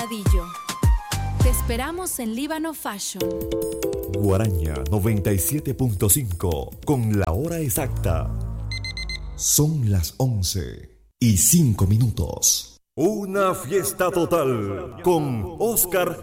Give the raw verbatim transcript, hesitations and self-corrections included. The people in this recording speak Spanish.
Te esperamos en Líbano Fashion. Guaraña noventa y siete punto cinco con la hora exacta. Son las once y cinco minutos. Una fiesta total con Oscar